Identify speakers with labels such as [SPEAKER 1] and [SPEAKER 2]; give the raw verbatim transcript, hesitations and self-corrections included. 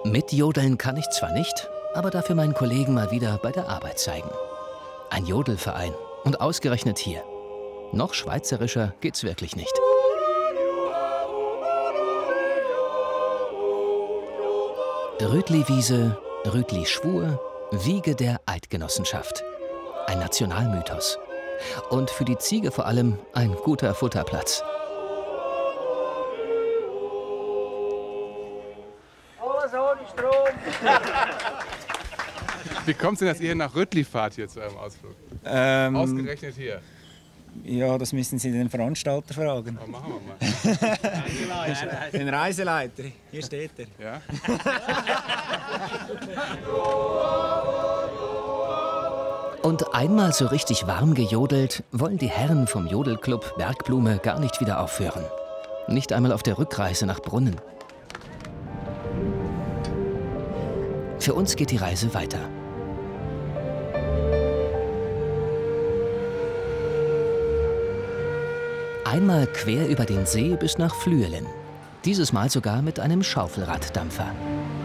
[SPEAKER 1] Mitjodeln kann ich zwar nicht, aber dafür meinen Kollegen mal wieder bei der Arbeit zeigen. Ein Jodelverein und ausgerechnet hier. Noch schweizerischer geht's wirklich nicht. Rütli-Wiese, Rütli-Schwur, Wiege der Eidgenossenschaft. Ein Nationalmythos. Und für die Ziege vor allem ein guter Futterplatz.
[SPEAKER 2] Alles ohne Strom.
[SPEAKER 3] Wie kommt es denn, dass ihr nach Rütli fahrt hier zu eurem Ausflug?
[SPEAKER 4] Ähm,
[SPEAKER 3] Ausgerechnet hier.
[SPEAKER 4] Ja, das müssen Sie den Veranstalter fragen.
[SPEAKER 3] Oh, machen wir mal.
[SPEAKER 4] Den Reiseleiter, hier steht er.
[SPEAKER 3] Ja?
[SPEAKER 1] Und einmal so richtig warm gejodelt, wollen die Herren vom Jodelclub Bergblume gar nicht wieder aufhören. Nicht einmal auf der Rückreise nach Brunnen. Für uns geht die Reise weiter. Einmal quer über den See bis nach Flüelen. Dieses Mal sogar mit einem Schaufelraddampfer.